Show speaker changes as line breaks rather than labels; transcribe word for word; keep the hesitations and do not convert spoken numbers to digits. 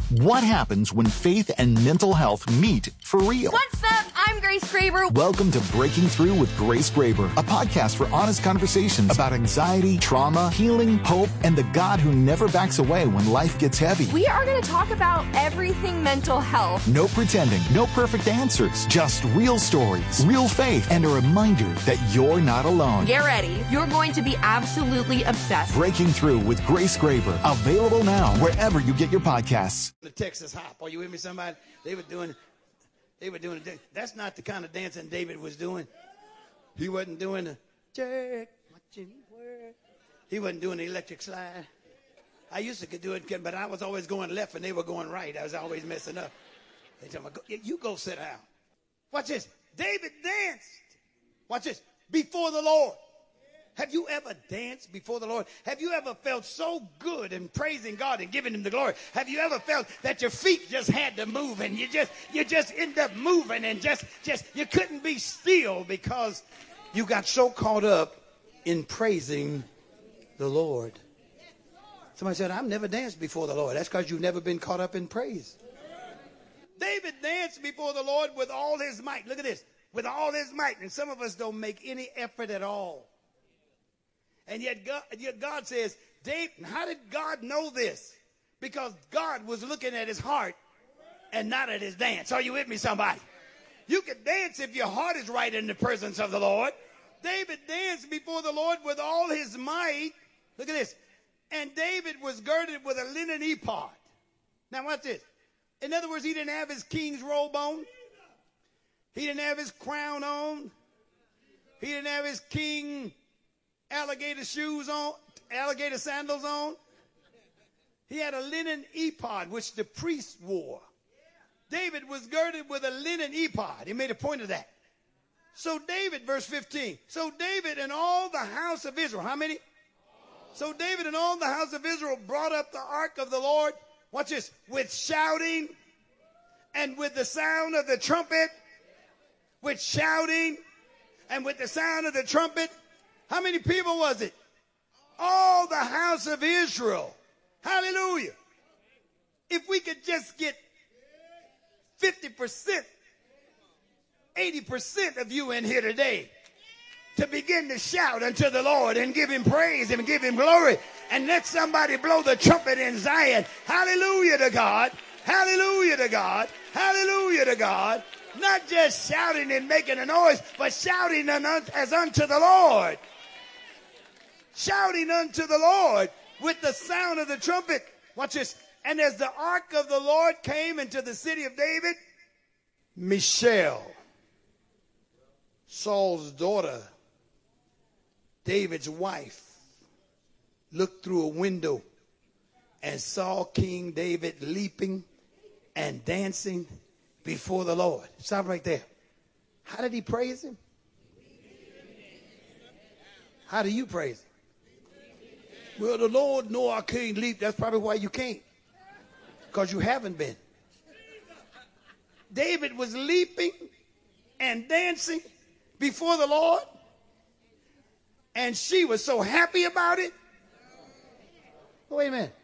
What happens when faith and mental health meet for real?
What's up? I'm Grace Graber.
Welcome to Breaking Through with Grace Graber, a podcast for honest conversations about anxiety, trauma, healing, hope, and the God who never backs away when life gets heavy.
We are going to talk about everything mental health.
No pretending, no perfect answers, just real stories, real faith, and a reminder that you're not alone.
Get ready. You're going to be absolutely obsessed.
Breaking Through with Grace Graber, available now wherever you get your podcasts.
The Texas hop. Are you with me, somebody? They were doing, they were doing, that's not the kind of dancing David was doing. He wasn't doing the jerk, he wasn't doing the electric slide. I used to do it, but I was always going left and they were going right. I was always messing up. They told me, you go sit down. Watch this. David danced. Watch this. Before the Lord. Have you ever danced before the Lord? Have you ever felt so good in praising God and giving him the glory? Have you ever felt that your feet just had to move and you just you just end up moving and just just you couldn't be still because you got so caught up in praising the Lord? Somebody said, I've never danced before the Lord. That's because you've never been caught up in praise. David danced before the Lord with all his might. Look at this. With all his might. And some of us don't make any effort at all. And yet God, yet God says, David, how did God know this? Because God was looking at his heart and not at his dance. Are you with me, somebody? You can dance if your heart is right in the presence of the Lord. David danced before the Lord with all his might. Look at this. And David was girded with a linen ephod. Now watch this. In other words, he didn't have his king's robe on. He didn't have his crown on. He didn't have his king alligator shoes on, alligator sandals on. He had a linen ephod, which the priest wore. David was girded with a linen ephod. He made a point of that. So David, verse fifteen. So David and all the house of Israel, how many? So David and all the house of Israel brought up the ark of the Lord, watch this, with shouting and with the sound of the trumpet, with shouting and with the sound of the trumpet. How many people was it? All the house of Israel. Hallelujah. If we could just get fifty percent, eighty percent of you in here today to begin to shout unto the Lord and give him praise and give him glory, and let somebody blow the trumpet in Zion. Hallelujah to God. Hallelujah to God. Hallelujah to God. Not just shouting and making a noise, but shouting as unto the Lord. Shouting unto the Lord with the sound of the trumpet. Watch this. And as the ark of the Lord came into the city of David, Michal, Saul's daughter, David's wife, looked through a window and saw King David leaping and dancing before the Lord. Stop right there. How did he praise him? How do you praise him? Well, the Lord know I can't leap. That's probably why you can't. Because you haven't been. David was leaping and dancing before the Lord. And she was so happy about it. Wait a minute.